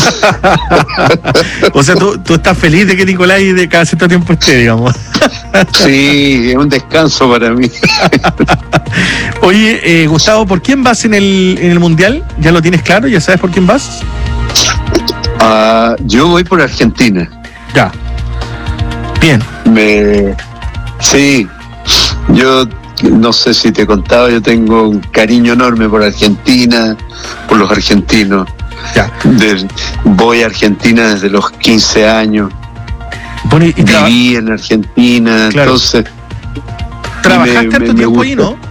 O sea, tú estás feliz de que Nicolás de cada cierto tiempo esté, digamos. Sí, es un descanso para mí. Oye, Gustavo, ¿por quién vas en el Mundial? ¿Ya lo tienes claro? ¿Ya sabes por quién vas? Yo voy por Argentina. Ya. Bien. Sí, yo no sé si te he contado, yo tengo un cariño enorme por Argentina, por los argentinos. Ya. Voy a Argentina desde los 15 años. Bueno, viví en Argentina, claro. Entonces... ¿Trabajaste harto tiempo ahí, no?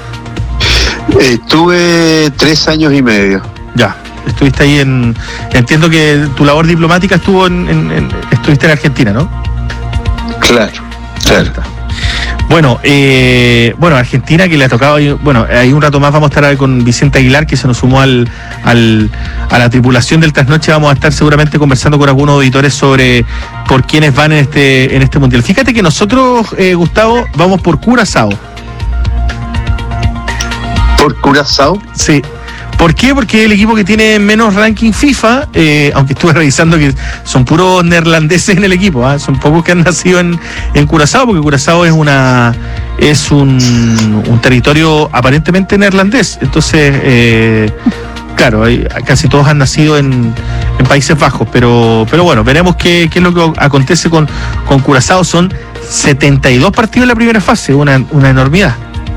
Estuve 3 años y medio. Ya, estuviste ahí entiendo que tu labor diplomática estuviste en Argentina, ¿no? Claro. Bueno, Argentina, que le ha tocado, ahí un rato más vamos a estar con Vicente Aguilar, que se nos sumó a la tripulación del Trasnoche. Vamos a estar seguramente conversando con algunos auditores sobre por quiénes van en este Mundial. Fíjate que nosotros, Gustavo, vamos por Curazao. ¿Por Curazao? Sí. ¿Por qué? Porque es el equipo que tiene menos ranking FIFA, aunque estuve revisando que son puros neerlandeses en el equipo, son pocos que han nacido en Curazao, porque Curazao es un territorio aparentemente neerlandés. Entonces, claro, casi todos han nacido en Países Bajos, pero bueno, veremos qué es lo que acontece con Curazao. Son 72 partidos en la primera fase, una enormidad.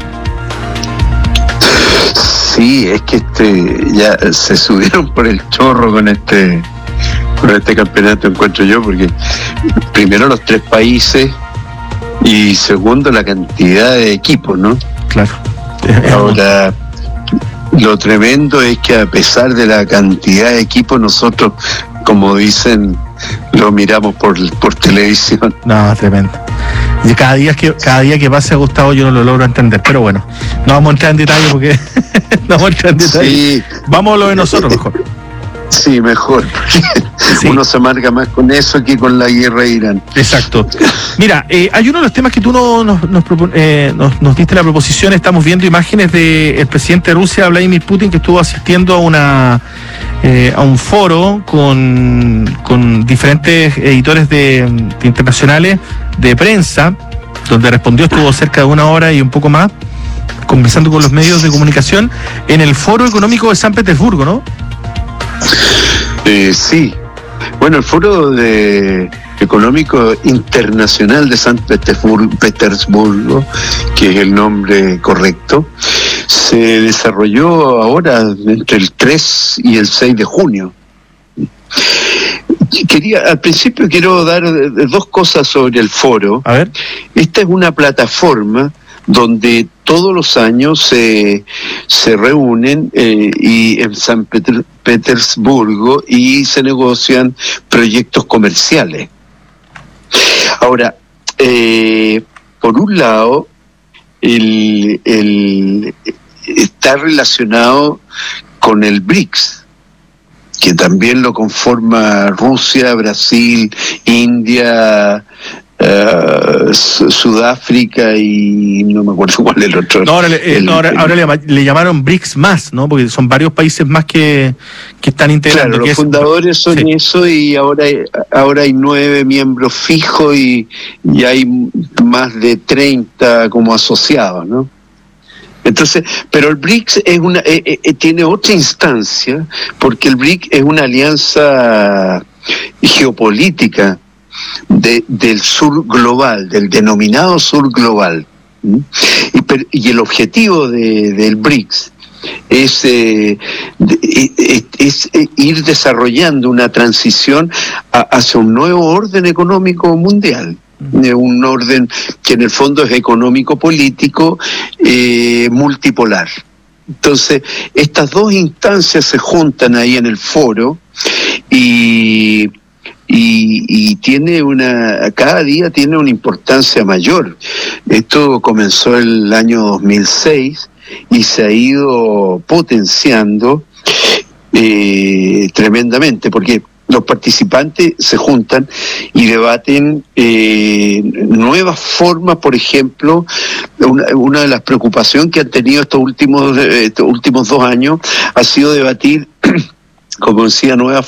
Sí, es que ya se subieron por el chorro con este campeonato, encuentro yo, porque primero los 3 países y segundo la cantidad de equipos, ¿no? Claro. Ahora, lo tremendo es que a pesar de la cantidad de equipos, nosotros, como dicen, lo miramos por televisión. No, tremendo. Y cada día que pase, Gustavo, yo no lo logro entender, pero bueno, no vamos a entrar en detalle porque sí. Vamos a lo de nosotros mejor. Sí, mejor, porque sí. Uno se marca más con eso que con la guerra de Irán. Exacto. Mira, hay uno de los temas que tú nos diste la proposición. Estamos viendo imágenes del presidente de Rusia, Vladimir Putin, que estuvo asistiendo a un foro con diferentes editores internacionales de prensa, donde respondió, estuvo cerca de 1 hora y un poco más, conversando con los medios de comunicación en el Foro Económico de San Petersburgo, ¿no? Sí. Bueno, el Foro Económico Internacional de San Petersburgo, que es el nombre correcto, se desarrolló ahora entre el 3 y el 6 de junio. Al principio quiero dar 2 cosas sobre el foro. A ver. Esta es una plataforma donde todos los años se reúnen y en San Petersburgo y se negocian proyectos comerciales. Ahora, por un lado, está relacionado con el BRICS, que también lo conforma Rusia, Brasil, India, Sudáfrica y no me acuerdo cuál es el otro. No, ahora le llamaron BRICS más, ¿no? Porque son varios países más que están integrando. Claro, los fundadores son eso, y ahora hay 9 miembros fijos y hay más de 30 como asociados, ¿no? Entonces, pero el BRICS tiene otra instancia, porque el BRICS es una alianza geopolítica del sur global, del denominado sur global. Y el objetivo del BRICS es ir desarrollando una transición hacia un nuevo orden económico mundial. Un orden que en el fondo es económico-político multipolar. Entonces, estas 2 instancias se juntan ahí en el foro y tiene cada día tiene una importancia mayor. Esto comenzó el año 2006 y se ha ido potenciando tremendamente, porque los participantes se juntan y debaten nuevas formas. Por ejemplo, una de las preocupaciones que han tenido estos últimos 2 años ha sido debatir, como decía, nuevas